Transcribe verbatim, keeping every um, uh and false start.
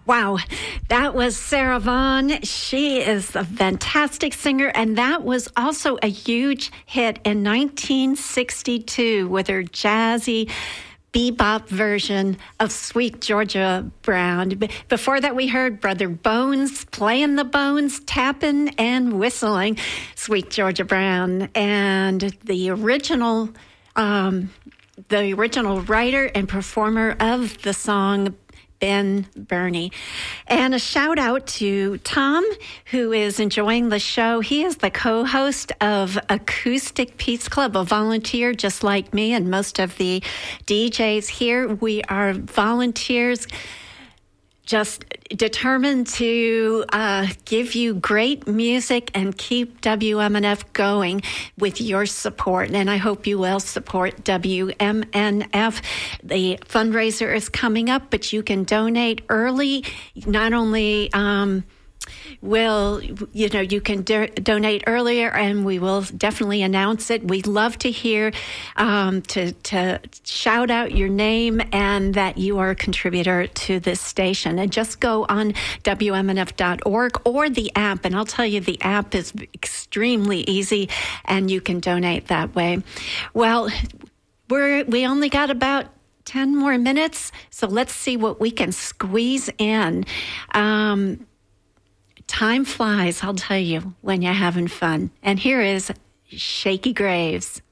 Wow, that was Sarah Vaughan. She is a fantastic singer, and that was also a huge hit in nineteen sixty-two with her jazzy bebop version of Sweet Georgia Brown. Before that, we heard Brother Bones playing the bones, tapping and whistling Sweet Georgia Brown. And the original, um, the original writer and performer of the song, Ben Burney. And a shout out to Tom, who is enjoying the show. He is the co-host of Acoustic Peace Club, a volunteer just like me and most of the D Js here. We are volunteers just determined to uh, give you great music and keep W M N F going with your support. And I hope you will support W M N F. The fundraiser is coming up, but you can donate early. Not only um, will, you know, you can do- donate earlier, and we will definitely announce it. We'd love to hear, um, to, to shout out your name and that you are a contributor to this station. And just go on W M N F dot org or the app, and I'll tell you, the app is extremely easy, and you can donate that way. Well, we're we only got about ten more minutes, so let's see what we can squeeze in. Um, Time flies, I'll tell you, when you're having fun. And here is Shakey Graves.